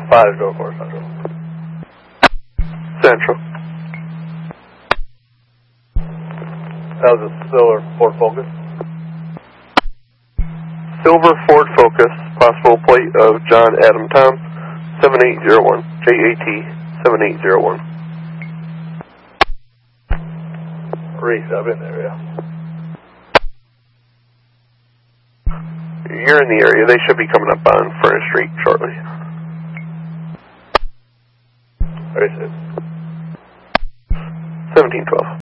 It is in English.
504 Central. Central. That was a silver Ford Focus. Silver Ford Focus, possible plate of John Adam Tom, 7801, JAT 7801. Reese, I've been there, yeah. You're in the area. They should be coming up on Furnace Street shortly. Reese. 1712.